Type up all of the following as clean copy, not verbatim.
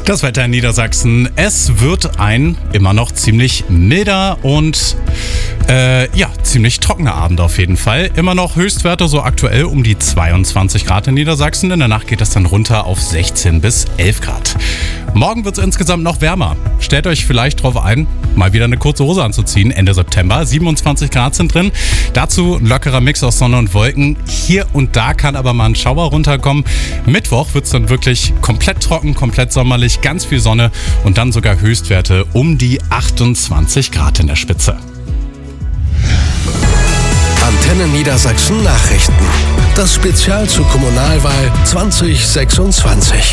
Das Wetter in Niedersachsen, es wird ein immer noch ziemlich milder und ziemlich trockener Abend auf jeden Fall. Immer noch Höchstwerte so aktuell um die 22 Grad in Niedersachsen. In der Nacht geht es dann runter auf 16 bis 11 Grad. Morgen wird es insgesamt noch wärmer. Stellt euch vielleicht drauf ein, mal wieder eine kurze Hose anzuziehen. Ende September, 27 Grad sind drin. Dazu ein lockerer Mix aus Sonne und Wolken. Hier und da kann aber mal ein Schauer runterkommen. Mittwoch wird es dann wirklich komplett trocken, komplett sommerlich, ganz viel Sonne und dann sogar Höchstwerte um die 28 Grad in der Spitze. Antenne Niedersachsen Nachrichten. Das Spezial zur Kommunalwahl 2026.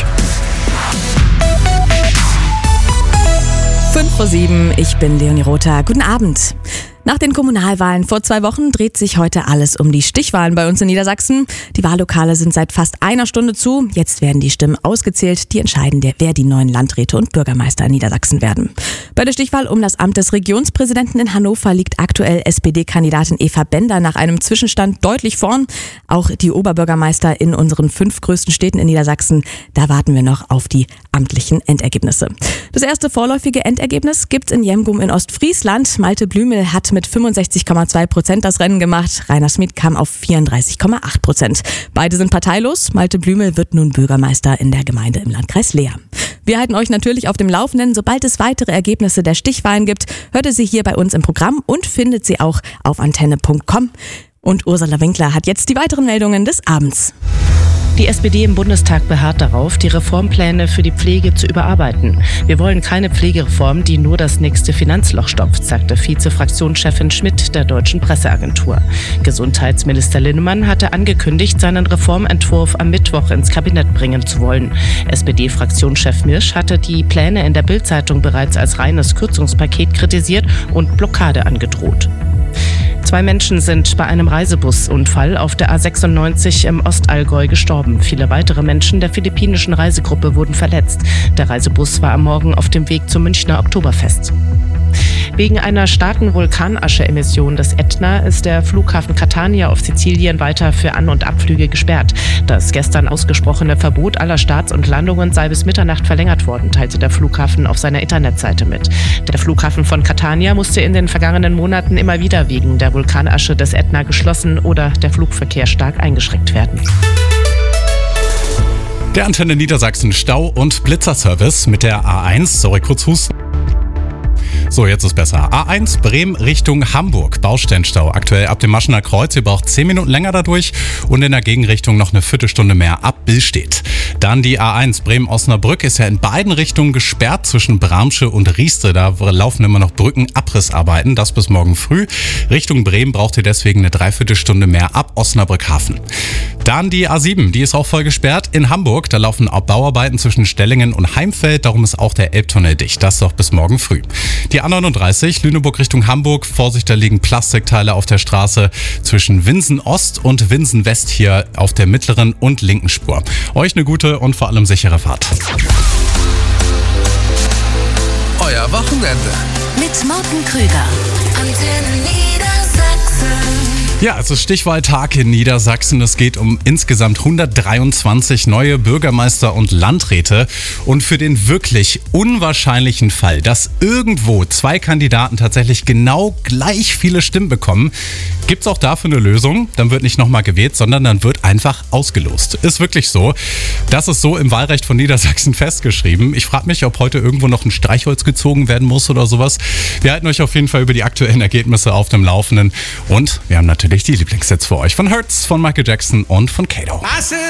5:07 Uhr, ich bin Leonie Rother. Guten Abend. Nach den Kommunalwahlen vor 2 Wochen dreht sich heute alles um die Stichwahlen bei uns in Niedersachsen. Die Wahllokale sind seit fast einer Stunde zu. Jetzt werden die Stimmen ausgezählt, die entscheiden, wer die neuen Landräte und Bürgermeister in Niedersachsen werden. Bei der Stichwahl um das Amt des Regionspräsidenten in Hannover liegt aktuell SPD-Kandidatin Eva Bender nach einem Zwischenstand deutlich vorn. Auch die Oberbürgermeister in unseren 5 größten Städten in Niedersachsen, da warten wir noch auf die amtlichen Endergebnisse. Das erste vorläufige Endergebnis gibt's in Jemgum in Ostfriesland. Malte Blümel hat mit 65,2% das Rennen gemacht. Rainer Schmid kam auf 34,8%. Beide sind parteilos. Malte Blümel wird nun Bürgermeister in der Gemeinde im Landkreis Leer. Wir halten euch natürlich auf dem Laufenden. Sobald es weitere Ergebnisse der Stichwahlen gibt, hört ihr sie hier bei uns im Programm und findet sie auch auf antenne.com. Und Ursula Winkler hat jetzt die weiteren Meldungen des Abends. Die SPD im Bundestag beharrt darauf, die Reformpläne für die Pflege zu überarbeiten. Wir wollen keine Pflegereform, die nur das nächste Finanzloch stopft, sagte Vize-Fraktionschefin Schmidt der Deutschen Presseagentur. Gesundheitsminister Linnemann hatte angekündigt, seinen Reformentwurf am Mittwoch ins Kabinett bringen zu wollen. SPD-Fraktionschef Mirsch hatte die Pläne in der Bild-Zeitung bereits als reines Kürzungspaket kritisiert und Blockade angedroht. 2 Menschen sind bei einem Reisebusunfall auf der A96 im Ostallgäu gestorben. Viele weitere Menschen der philippinischen Reisegruppe wurden verletzt. Der Reisebus war am Morgen auf dem Weg zum Münchner Oktoberfest. Wegen einer starken Vulkanascheemission des Ätna ist der Flughafen Catania auf Sizilien weiter für An- und Abflüge gesperrt. Das gestern ausgesprochene Verbot aller Starts und Landungen sei bis Mitternacht verlängert worden, teilte der Flughafen auf seiner Internetseite mit. Der Flughafen von Catania musste in den vergangenen Monaten immer wieder wegen der Vulkanasche des Ätna geschlossen oder der Flugverkehr stark eingeschränkt werden. Der Antenne Niedersachsen Stau- und Blitzerservice mit der A1. Kurz husten. So, jetzt ist besser. A1 Bremen Richtung Hamburg. Baustellenstau. Aktuell ab dem Maschener Kreuz. Ihr braucht 10 Minuten länger dadurch und in der Gegenrichtung noch eine Viertelstunde mehr ab Billstedt. Dann die A1 Bremen-Osnabrück ist ja in beiden Richtungen gesperrt zwischen Bramsche und Rieste. Da laufen immer noch Brückenabrissarbeiten. Das bis morgen früh. Richtung Bremen braucht ihr deswegen eine Dreiviertelstunde mehr ab Osnabrück-Hafen. Dann die A7, die ist auch voll gesperrt in Hamburg. Da laufen Bauarbeiten zwischen Stellingen und Heimfeld. Darum ist auch der Elbtunnel dicht. Das doch bis morgen früh. Die A39 Lüneburg Richtung Hamburg. Vorsicht, da liegen Plastikteile auf der Straße zwischen Winsen Ost und Winsen West hier auf der mittleren und linken Spur. Euch eine gute und vor allem sichere Fahrt. Euer Wochenende. Mit Morten Krüger. Antenne Niedersachsen. Ja, es ist Stichwahltag in Niedersachsen. Es geht um insgesamt 123 neue Bürgermeister und Landräte. Und für den wirklich unwahrscheinlichen Fall, dass irgendwo 2 Kandidaten tatsächlich genau gleich viele Stimmen bekommen, gibt es auch dafür eine Lösung. Dann wird nicht nochmal gewählt, sondern dann wird einfach ausgelost. Ist wirklich so. Das ist so im Wahlrecht von Niedersachsen festgeschrieben. Ich frage mich, ob heute irgendwo noch ein Streichholz gezogen werden muss oder sowas. Wir halten euch auf jeden Fall über die aktuellen Ergebnisse auf dem Laufenden. Und wir haben natürlich die Lieblingssets für euch von Hertz, von Michael Jackson und von Kato.